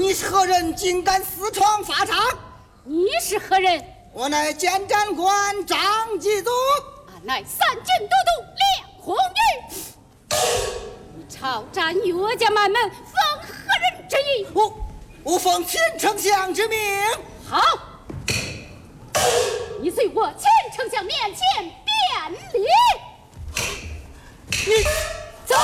你是何人，竟敢私闯法场？ 你是何人？ 我乃监斩官张继祖。 俺乃三军都督梁红玉。你抄斩岳家满门，奉何人之意？ 我奉前丞相之命。 好，你随我前丞相面前辩理。 你。